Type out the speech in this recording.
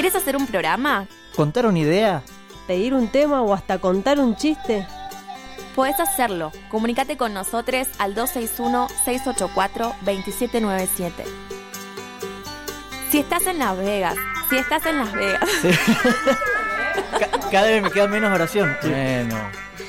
¿Querés hacer un programa? ¿Contar una idea? ¿Pedir un tema o hasta contar un chiste? Podés hacerlo. Comunícate con nosotros al 261-684-2797. Si estás en Las Vegas. Sí. Cada vez me queda menos oración. Bueno.